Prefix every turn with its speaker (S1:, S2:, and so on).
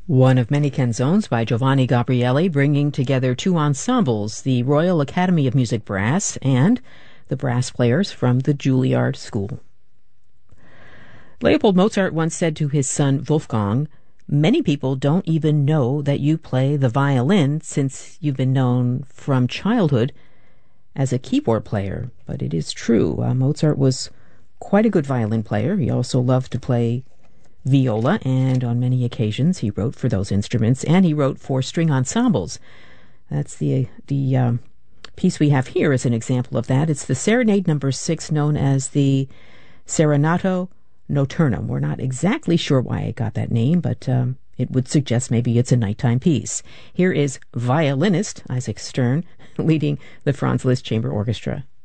S1: One of many canzones by Giovanni Gabrieli, bringing together two ensembles, the Royal Academy of Music Brass and the brass players from the Juilliard School. Leopold Mozart once said to his son Wolfgang, "Many people don't even know that you play the violin since you've been known from childhood as a keyboard player." But it is true. Mozart was quite a good violin player. He also loved to play viola, and on many occasions he wrote for those instruments, and he wrote for string ensembles. That's the piece we have here is an example of that. It's the Serenade Number 6, known as the Serenato Noturnum. We're not exactly sure why it got that name, but it would suggest maybe it's a nighttime piece. Here is violinist Isaac Stern leading the Franz Liszt Chamber Orchestra.